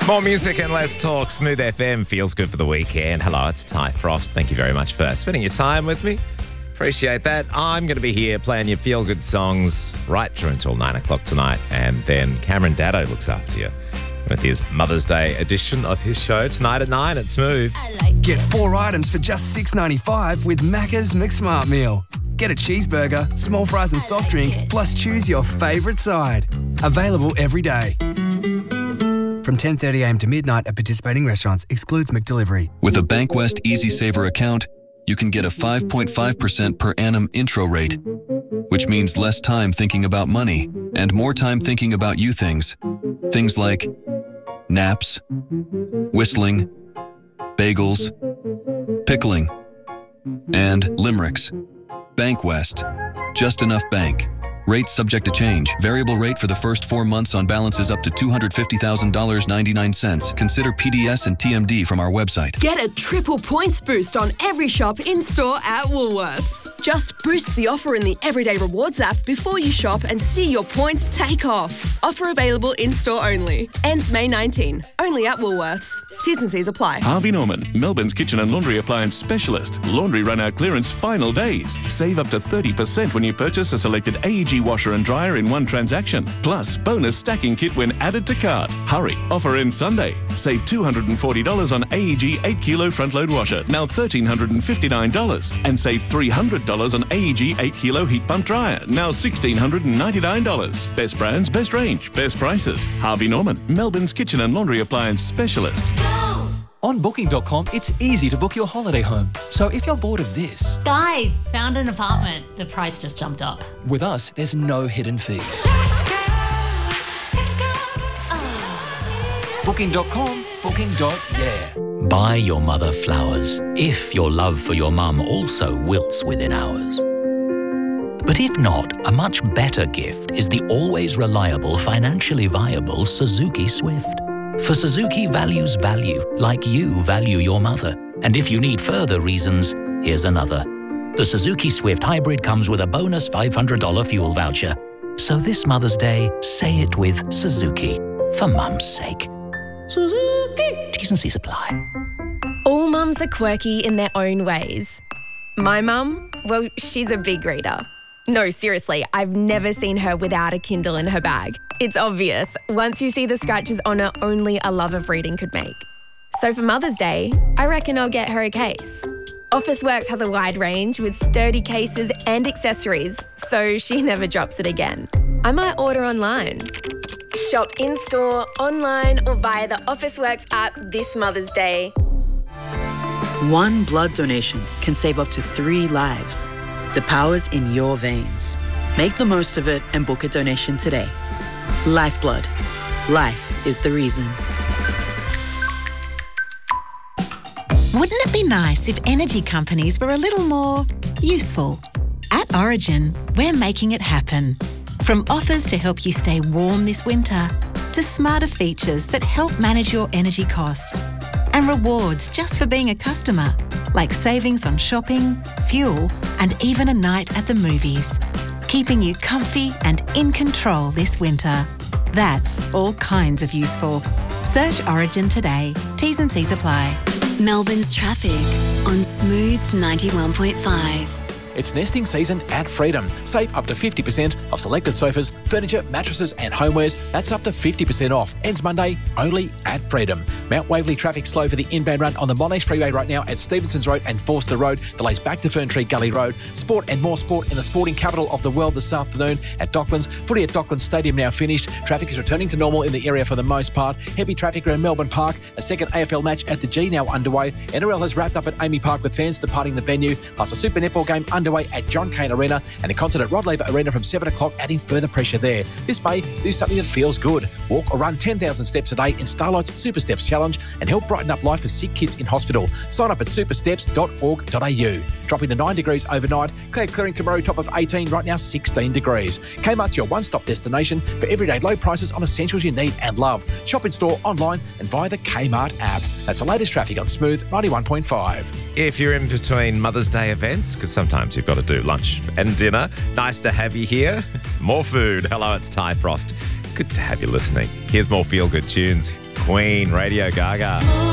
More music and less talk. Smooth FM feels good for the weekend. Hello, it's Ty Frost. Thank you very much for spending your time with me. Appreciate that. I'm going to be here playing your feel-good songs right through until 9 o'clock tonight. And then Cameron Daddo looks after you with his Mother's Day edition of his show tonight at 9 at Smooth. Get 4 items for just $6.95 with Macca's McSmart Meal. Get a cheeseburger, small fries and soft drink, plus choose your favourite side. Available every day. From 10:30am to midnight at participating restaurants. Excludes McDelivery. With a Bankwest Easy Saver account, you can get a 5.5% per annum intro rate, which means less time thinking about money and more time thinking about you things. Things like naps, whistling, bagels, pickling, and limericks. Bankwest. Just enough bank. Rates subject to change. Variable rate for the first 4 months on balances up to $250,000.99. Consider PDS and TMD from our website. Get a triple points boost on every shop in-store at Woolworths. Just boost the offer in the Everyday Rewards app before you shop and see your points take off. Offer available in-store only. Ends May 19. Only at Woolworths. T's and C's apply. Harvey Norman, Melbourne's kitchen and laundry appliance specialist. Laundry run-out clearance final days. Save up to 30% when you purchase a selected AEG washer and dryer in one transaction. Plus, bonus stacking kit when added to cart. Hurry, offer ends Sunday. Save $240 on AEG 8 kilo front load washer, now $1,359. And save $300 on AEG 8 kilo heat pump dryer, now $1,699. Best brands, best range, best prices. Harvey Norman, Melbourne's kitchen and laundry appliance specialist. On Booking.com, it's easy to book your holiday home. So if you're bored of this... Guys, found an apartment. The price just jumped up. With us, there's no hidden fees. Booking.com, booking.yeah. Buy your mother flowers if your love for your mum also wilts within hours. But if not, a much better gift is the always reliable, financially viable Suzuki Swift. For Suzuki values value, like you value your mother. And if you need further reasons, here's another. The Suzuki Swift Hybrid comes with a bonus $500 fuel voucher. So this Mother's Day, say it with Suzuki. For Mum's sake. Suzuki. T's and C's apply. All mums are quirky in their own ways. My mum, well, she's a big reader. No, seriously, I've never seen her without a Kindle in her bag. It's obvious. Once you see the scratches on her, only a love of reading could make. So for Mother's Day, I reckon I'll get her a case. Officeworks has a wide range with sturdy cases and accessories, so she never drops it again. I might order online. Shop in-store, online, or via the Officeworks app this Mother's Day. One blood donation can save up to 3 lives. The power's in your veins. Make the most of it and book a donation today. Lifeblood. Life is the reason. Wouldn't it be nice if energy companies were a little more useful? At Origin, we're making it happen. From offers to help you stay warm this winter, to smarter features that help manage your energy costs, and rewards just for being a customer, like savings on shopping, fuel, and even a night at the movies, keeping you comfy and in control this winter. That's all kinds of useful. Search Origin today. T's and C's apply. Melbourne's traffic on Smooth 91.5. It's nesting season at Freedom. Save up to 50% off selected sofas, furniture, mattresses and homewares. That's up to 50% off. Ends Monday, only at Freedom. Mount Waverley traffic slow for the inbound run on the Monash Freeway right now at Stevenson's Road and Forster Road. Delays back to Ferntree Gully Road. Sport and more sport in the sporting capital of the world this afternoon at Docklands. Footy at Docklands Stadium now finished. Traffic is returning to normal in the area for the most part. Heavy traffic around Melbourne Park. A second AFL match at the G now underway. NRL has wrapped up at Amy Park with fans departing the venue. Plus a Super Netball game underway at John Cain Arena and a concert at Rod Laver Arena from 7 o'clock, adding further pressure there. This May, do something that feels good. Walk or run 10,000 steps a day in Starlight's Super Steps Challenge and help brighten up life for sick kids in hospital. Sign up at supersteps.org.au. Dropping to 9 degrees overnight. Clearing tomorrow, top of 18, right now 16 degrees. Kmart's your one-stop destination for everyday low prices on essentials you need and love. Shop in store, online and via the Kmart app. That's the latest traffic on Smooth 91.5. If you're in between Mother's Day events, because sometimes you've got to do lunch and dinner, nice to have you here. More food. Hello, it's Ty Frost. Good to have you listening. Here's more feel-good tunes. Queen, Radio Gaga.